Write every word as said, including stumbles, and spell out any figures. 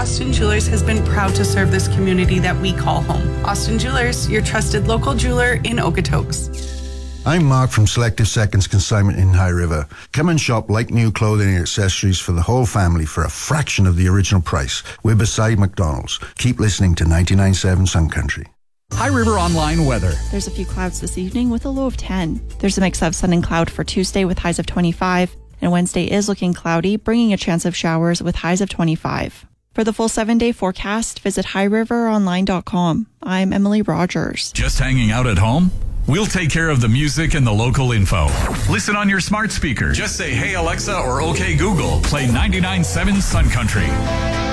Austin Jewelers has been proud to serve this community that we call home. Austin Jewelers, your trusted local jeweler in Okotoks. I'm Mark from Selective Seconds Consignment in High River. Come and shop like new clothing and accessories for the whole family for a fraction of the original price. We're beside McDonald's. Keep listening to ninety-nine point seven Sun Country. High River Online weather. There's a few clouds this evening with a low of ten. There's a mix of sun and cloud for Tuesday with highs of twenty-five. And Wednesday is looking cloudy, bringing a chance of showers with highs of twenty-five. For the full seven-day forecast, visit high river online dot com. I'm Emily Rogers. Just hanging out at home? We'll take care of the music and the local info. Listen on your smart speaker. Just say, hey Alexa or okay Google, play ninety-nine point seven Sun Country.